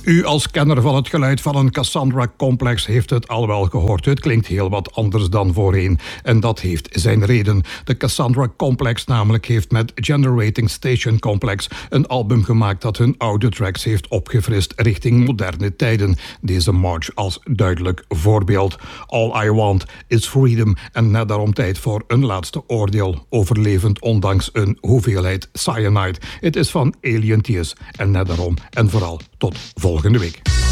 U als kenner van het geluid van een Cassandra-complex heeft het al wel gehoord. Het klinkt heel wat anders dan voorheen. En dat heeft zijn reden. De Cassandra-complex namelijk heeft met Generating Station Complex een album gemaakt dat hun oude tracks heeft opgefrist richting moderne tijden. Deze march als duidelijk voorbeeld. All I Want is Freedom en net daarom tijd voor een laatste oordeel. Overlevend ondanks een hoeveelheid cyanide. Het is van Alien Tears en net daarom en vooral tot volgende week.